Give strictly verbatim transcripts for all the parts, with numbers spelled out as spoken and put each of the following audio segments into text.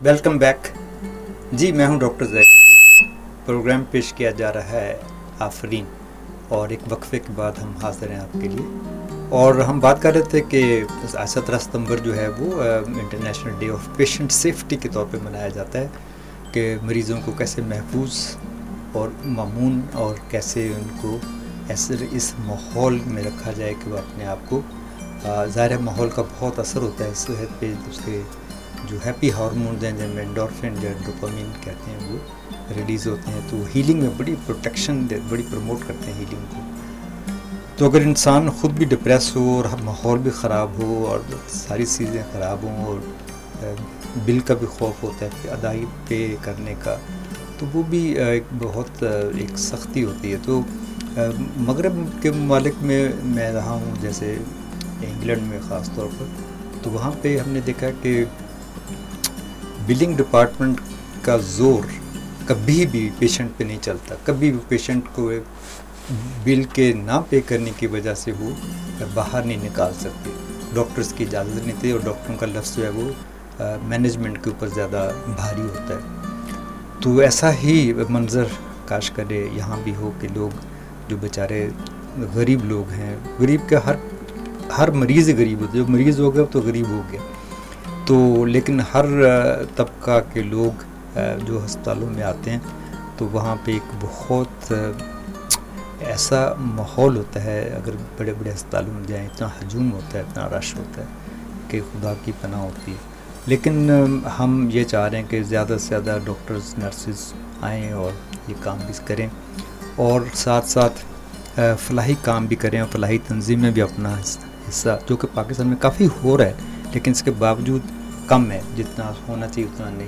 Welcome back जी। मैं हूं doctor Zaid. Programme पेश किया जा रहा है आफरीन, और एक वक्फे के बाद हम हाजिर हैं आपके लिए। और हम बात कर रहे थे कि सत्रह सितंबर जो है वो international day of patient safety के तौर पे मनाया जाता है, कि मरीज़ों को कैसे महफूज और मामून और कैसे उनको ऐसे इस माहौल में रखा जाए कि वो अपने आप को, ज़ाहिर माहौल का बहुत असर होता है सेहत पे। उसके जो हैप्पी हार्मोन्स हैं जिनमें एंडोर्फिन या डोपामिन कहते हैं वो रिलीज़ होते हैं, तो हीलिंग में बड़ी प्रोटेक्शन बड़ी प्रमोट करते हैं हीलिंग को। तो अगर इंसान ख़ुद भी डिप्रेस हो और माहौल भी ख़राब हो और सारी चीज़ें ख़राब हों और बिल का भी खौफ होता है अदाई पे करने का, तो वो भी एक बहुत एक सख्ती होती है। तो मगरब के ममालिक में मैं रहा हूँ, जैसे इंग्लैंड में ख़ास तौर पर, तो वहाँ पे हमने देखा कि बिलिंग डिपार्टमेंट का ज़ोर कभी भी पेशेंट पे नहीं चलता। कभी भी पेशेंट को बिल के ना पे करने की वजह से वो बाहर नहीं निकाल सकते। डॉक्टर्स की इजाज़त नहीं थी, और डॉक्टरों का लफ्ज़ जो है वो मैनेजमेंट के ऊपर ज़्यादा भारी होता है। तो ऐसा ही मंज़र काश करे यहाँ भी हो कि लोग जो बेचारे गरीब लोग हैं, गरीब का हर हर मरीज़ ही गरीब होते, जो मरीज़ हो गया तो गरीब हो गया, तो लेकिन हर तबका के लोग जो अस्पतालों में आते हैं तो वहाँ पे एक बहुत ऐसा माहौल होता है, अगर बड़े बड़े अस्पतालों में जाएं इतना हजूम होता है, इतना रश होता है कि खुदा की पनाह होती है। लेकिन हम ये चाह रहे हैं कि ज़्यादा से ज़्यादा डॉक्टर्स नर्सेस आएँ और ये काम भी करें, और साथ साथ फलाही काम भी करें, और फलाही तंजीमें भी अपना हिस्सा, जो कि पाकिस्तान में काफ़ी हो रहा है लेकिन इसके बावजूद कम है, जितना होना चाहिए उतना नहीं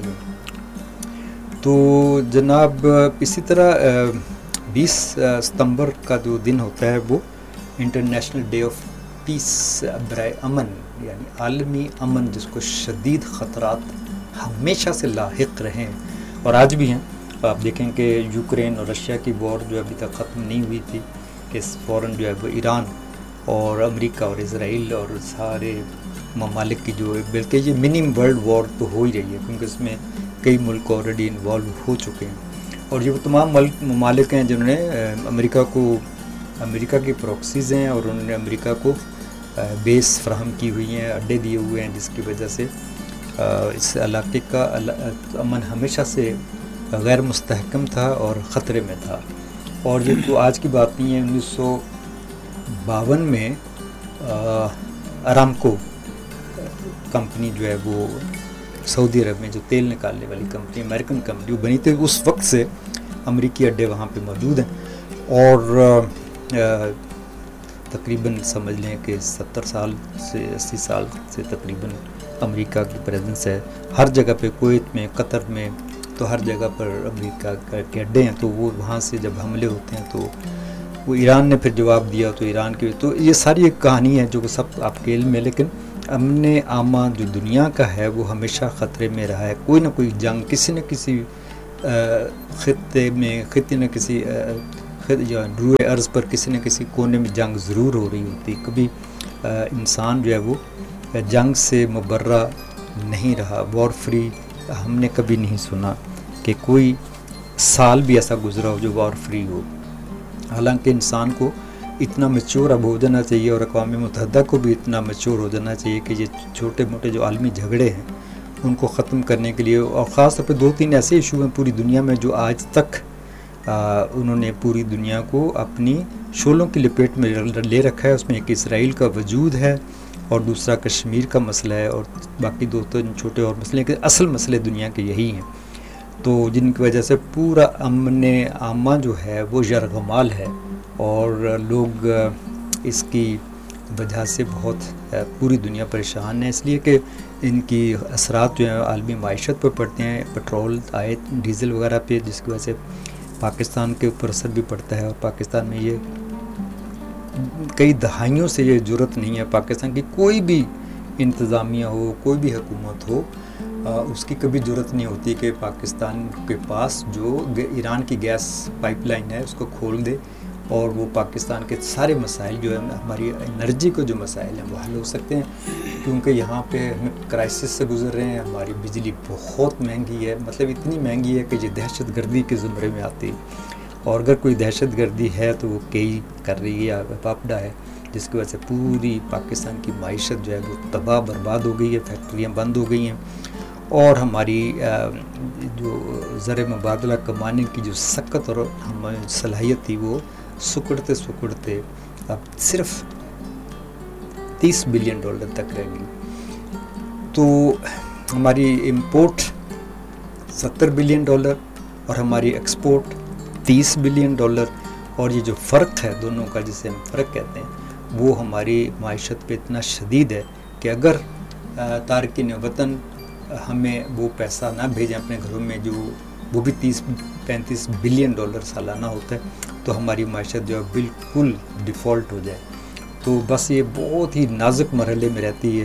है। तो जनाब इसी तरह बीस सितंबर का जो दिन होता है वो इंटरनेशनल डे ऑफ पीस बराए अमन, यानी आलमी अमन, जिसको शदीद ख़तरात हमेशा से लाहिक रहे और आज भी हैं। आप देखें कि यूक्रेन और रशिया की वॉर जो अभी तक ख़त्म नहीं हुई थी, कि फ़ौरन जो है वो ईरान और अमेरिका और इज़राइल और सारे ममालिक की जो है, बल्कि ये मिनी वर्ल्ड वॉर तो हो ही रही है, क्योंकि इसमें कई मुल्क ऑलरेडी इन्वॉल्व हो चुके हैं। और ये वो तमाम मुल्क ममालिक हैं जिन्होंने अमेरिका को, अमेरिका की प्रॉक्सीज़ हैं और उन्होंने अमेरिका को बेस फ्राहम की हुई हैं, अड्डे दिए हुए हैं, जिसकी वजह से इस इलाके का अमन हमेशा से गैर मुस्तहकम था और ख़तरे में था। और ये तो आज की बात नहीं है, उन्नीस सौ बावन में अरामको कंपनी जो है वो सऊदी अरब में जो तेल निकालने वाली कंपनी, अमेरिकन कंपनी वो बनी थी, उस वक्त से अमेरिकी अड्डे वहाँ पे मौजूद हैं। और तकरीबन समझ लें कि सत्तर साल से अस्सी साल से तकरीबन अमेरिका की प्रेजेंस है हर जगह पे। कुवैत में, कतर में, तो हर जगह पर अमेरिका के अड्डे हैं। तो वो वहाँ से जब हमले होते हैं तो वो ईरान ने फिर जवाब दिया, तो ईरान के, तो ये सारी एक कहानी है जो सब आपके इल्म में। लेकिन अमन आमा जो दुनिया का है वो हमेशा ख़तरे में रहा है। कोई ना कोई जंग किसी न किसी ख़त्े में, ख़त्े न किसी या रूए अर्ज़ पर किसी न किसी कोने में जंग ज़रूर हो रही होती। कभी इंसान जो है वो जंग से मुबर्रा नहीं रहा, वॉर फ्री हमने कभी नहीं सुना कि कोई साल भी ऐसा गुजरा हो जो वॉर फ्री हो। हालांकि इंसान को इतना मैच्योर अब हो जाना चाहिए, और अक़वाम मुत्तहिदा को भी इतना मैच्योर हो जाना चाहिए कि ये छोटे मोटे जो आलमी झगड़े हैं उनको ख़त्म करने के लिए, और ख़ास तौर पर दो तीन ऐसे इशू हैं पूरी दुनिया में जो आज तक आ, उन्होंने पूरी दुनिया को अपनी शोलों की लपेट में ले रखा है। उसमें एक इसराइल का वजूद है और दूसरा कश्मीर का मसला है, और बाकी दो तीन छोटे और मसले के असल मसले दुनिया के यही हैं। तो जिनकी वजह से पूरा अमन आमा जो है वो यरगमाल है, और लोग इसकी वजह से बहुत पूरी दुनिया परेशान है, इसलिए कि इनकी असरात जो है आलमी माइशत पर पड़ते हैं। पेट्रोल आए डीज़ल वगैरह पे, जिसकी वजह से पाकिस्तान के ऊपर असर भी पड़ता है। और पाकिस्तान में ये कई दहाइयों से ये ज़रूरत नहीं है, पाकिस्तान की कोई भी इंतज़ामिया हो, कोई भी हुकूमत हो, आ, उसकी कभी ज़रूरत नहीं होती कि पाकिस्तान के पास जो ईरान की गैस पाइपलाइन है उसको खोल दे और वो पाकिस्तान के सारे मसाइल जो है, हमारी एनर्जी को जो मसाइल हैं वो हल हो सकते हैं। کیونکہ یہاں پہ ہم کرائسس سے گزر رہے ہیں، ہماری بجلی بہت مہنگی ہے، مطلب اتنی مہنگی ہے کہ یہ دہشت گردی کے زمرے میں آتی ہے، اور اگر کوئی دہشت گردی ہے تو وہ کئی کر رہی ہے، پاپڈا ہے، جس کی وجہ سے پوری پاکستان کی معیشت جو ہے وہ تباہ برباد ہو گئی ہے، فیکٹریاں بند ہو گئی ہیں، اور ہماری جو زر مبادلہ کمانے کی جو سکت اور ہماری صلاحیت تھی وہ سکڑتے سکڑتے اب صرف تیس بلین ڈالر تک رہ گئی۔ تو ہماری امپورٹ ستر بلین ڈالر اور ہماری ایکسپورٹ تیس بلین ڈالر، اور یہ جو فرق ہے دونوں کا، جسے ہم فرق کہتے ہیں، وہ ہماری معیشت پہ اتنا شدید ہے کہ اگر تارکین وطن ہمیں وہ پیسہ نہ بھیجیں اپنے گھروں میں، جو وہ بھی تیس پینتیس بلین ڈالر سالانہ ہوتا ہے، تو ہماری معیشت جو ہے بالکل ڈیفالٹ ہو جائے۔ تو بس یہ بہت ہی نازک مرحلے میں رہتی ہے